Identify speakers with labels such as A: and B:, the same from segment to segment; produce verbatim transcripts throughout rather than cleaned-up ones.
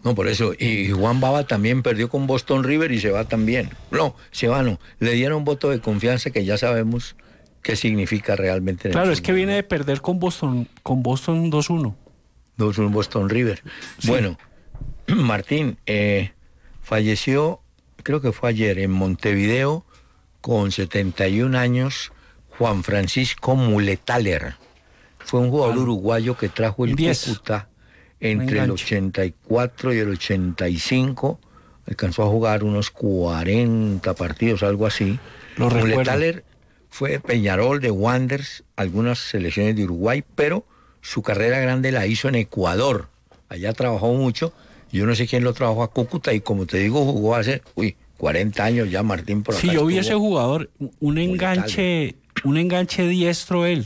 A: No, por eso. Y Juan Baba también perdió con Boston River y se va también. No, se va no. Le dieron voto de confianza que ya sabemos qué significa realmente.
B: Claro, es que viene de perder con Boston, con Boston dos uno.
A: dos uno Boston River. Sí. Bueno, Martín, eh, falleció, creo que fue ayer, en Montevideo, con setenta y un años, Juan Francisco Muletaler. Fue un jugador ah, uruguayo que trajo el diez. Cúcuta entre el ochenta y cuatro y el ochenta y cinco. Alcanzó a jugar unos cuarenta partidos, algo así.
B: Lo
A: Muletaler fue Peñarol, de Wanderers, algunas selecciones de Uruguay, pero su carrera grande la hizo en Ecuador. Allá trabajó mucho. Yo no sé quién lo trabajó a Cúcuta y, como te digo, jugó hace, uy, cuarenta años ya, Martín, por acá.
B: Sí, yo vi ese jugador, un enganche, un enganche diestro él.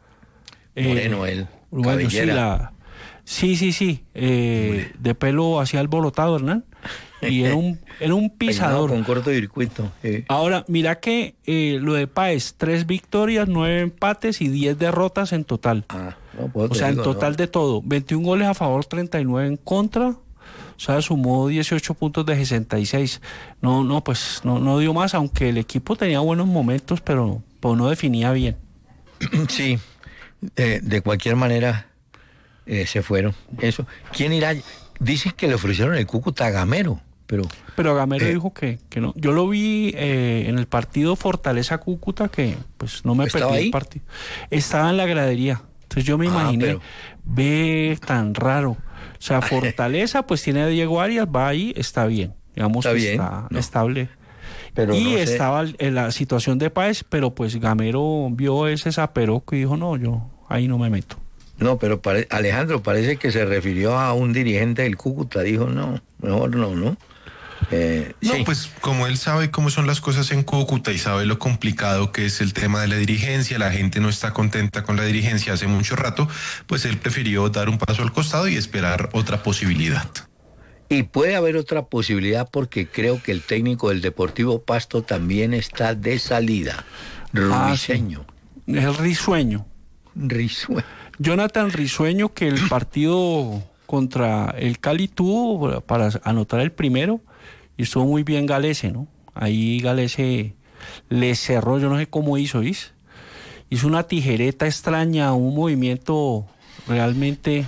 A: Moreno eh, él,
B: bueno, sí, la, sí, sí, sí, eh, de pelo así alborotado, Hernán, y era un, era un pisador.
A: Con corto circuito. Sí.
B: Ahora, mira que eh, lo de Páez, tres victorias, nueve empates y diez derrotas en total.
A: Ah, no, pues
B: o sea,
A: digo,
B: en total
A: no.
B: de todo, veintiún goles a favor, treinta y nueve en contra. O sea, sumó dieciocho puntos de sesenta y seis. No, no, pues no, no dio más, aunque el equipo tenía buenos momentos, pero, pero no definía bien.
A: Sí, eh, de cualquier manera eh, se fueron. Eso. ¿Quién irá? Dicen que le ofrecieron el Cúcuta a Gamero, pero...
B: Pero Gamero
A: eh,
B: dijo que, que no. Yo lo vi eh, en el partido Fortaleza-Cúcuta, que pues no me perdí el partido. Estaba en la gradería. Entonces yo me ah, imaginé, pero... ve tan raro. O sea, Fortaleza pues tiene a Diego Arias, va ahí, está bien. Digamos
A: está
B: que
A: bien,
B: está
A: no.
B: estable.
A: Pero
B: y
A: no sé.
B: estaba en la situación de Páez, pero pues Gamero vio ese zaperoco y dijo, no, yo ahí no me meto.
A: No, pero pare... Alejandro, parece que se refirió a un dirigente del Cúcuta, dijo, no, mejor no, ¿no?
C: Eh, no, sí. Pues como él sabe cómo son las cosas en Cúcuta y sabe lo complicado que es el tema de la dirigencia, la gente no está contenta con la dirigencia hace mucho rato, pues él prefirió dar un paso al costado y esperar otra posibilidad.
A: Y puede haber otra posibilidad porque creo que el técnico del Deportivo Pasto también está de salida. Risueño.
B: Ah, sí. Es el Risueño.
A: Risueño.
B: Jonathan Risueño, que el partido contra el Cali tuvo para anotar el primero. Y estuvo muy bien Galese, ¿no? Ahí Galese le cerró, yo no sé cómo hizo, ¿viste? Hizo una tijereta extraña, un movimiento realmente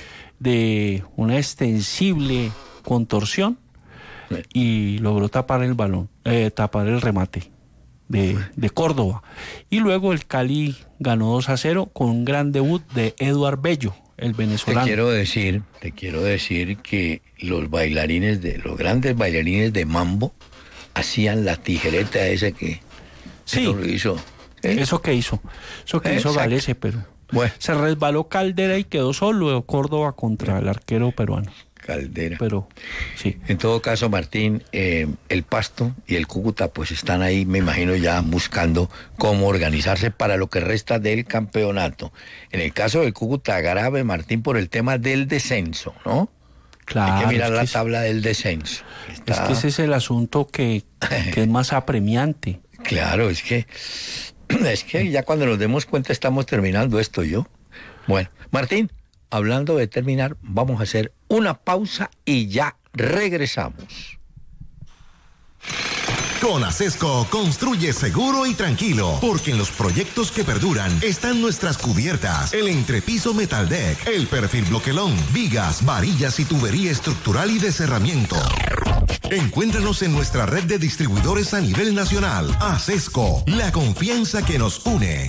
B: de una extensible contorsión y logró tapar el balón, eh, tapar el remate de, de Córdoba. Y luego el Cali ganó dos a cero con un gran debut de Eduard Bello, el venezolano.
A: Te quiero decir, te quiero decir que los bailarines de, los grandes bailarines de mambo hacían la tijereta esa que
B: sí,
A: eso lo hizo.
B: ¿Eh? Eso que hizo, eso que hizo Galese, pero
A: bueno.
B: Se resbaló Caldera y quedó solo Córdoba contra bueno. el arquero peruano.
A: Caldera.
B: Pero, sí.
A: En todo caso, Martín, eh, el Pasto y el Cúcuta pues están ahí, me imagino, ya buscando cómo organizarse para lo que resta del campeonato. En el caso del Cúcuta, grave, Martín, por el tema del descenso, ¿no?
B: Claro.
A: Hay que mirar
B: es
A: la
B: que
A: tabla es, del descenso.
B: Está... Es que ese es el asunto que, que es más apremiante.
A: Claro, es que, es que ya cuando nos demos cuenta estamos terminando esto, ¿yo? Bueno, Martín, hablando de terminar, vamos a hacer una pausa y ya regresamos.
D: Con Acesco construye seguro y tranquilo, porque en los proyectos que perduran están nuestras cubiertas, el entrepiso Metaldeck, el perfil bloquelón, vigas, varillas y tubería estructural y de cerramiento. Encuéntranos en nuestra red de distribuidores a nivel nacional. Acesco, la confianza que nos une.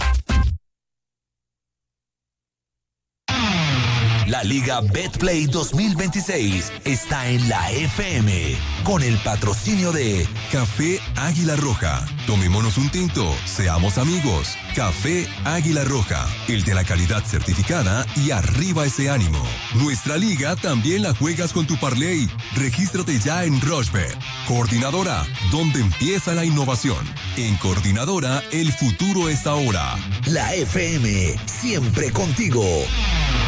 E: La Liga Betplay dos mil veintiséis está en la F M con el patrocinio de Café Águila Roja. Tomémonos un tinto, seamos amigos. Café Águila Roja, el de la calidad certificada y arriba ese ánimo. Nuestra liga también la juegas con tu parlay. Regístrate ya en Rochebet. Coordinadora, donde empieza la innovación. En Coordinadora, el futuro es ahora.
F: La F M, siempre contigo.